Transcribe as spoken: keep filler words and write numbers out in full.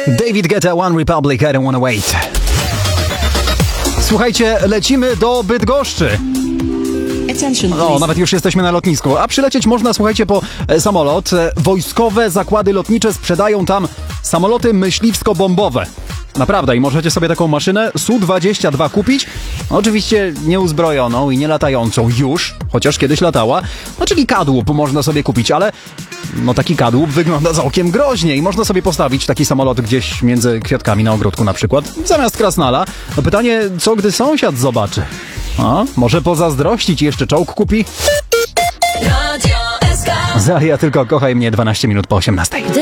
David Guetta, One Republic, I don't wanna wait. Słuchajcie, lecimy do Bydgoszczy. O, nawet już jesteśmy na lotnisku. A przylecieć można, słuchajcie, po e, samolot. E, wojskowe zakłady lotnicze sprzedają tam samoloty myśliwsko-bombowe. Naprawdę, i możecie sobie taką maszynę S U dwadzieścia dwa kupić. Oczywiście nieuzbrojoną i nie latającą już, chociaż kiedyś latała. No, czyli kadłub można sobie kupić, ale no taki kadłub wygląda całkiem groźnie i można sobie postawić taki samolot gdzieś między kwiatkami na ogródku na przykład, zamiast krasnala. No pytanie, co gdy sąsiad zobaczy? A, może pozazdrościć i jeszcze czołg kupi? Zaria tylko kochaj mnie dwanaście minut po osiemnastej.